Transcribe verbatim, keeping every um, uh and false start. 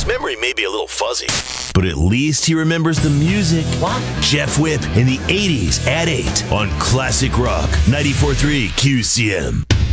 His memory may be a little fuzzy, but at least he remembers the music. What? Jeff Whip in the eighties at eight on Classic Rock ninety-four point three Q C M.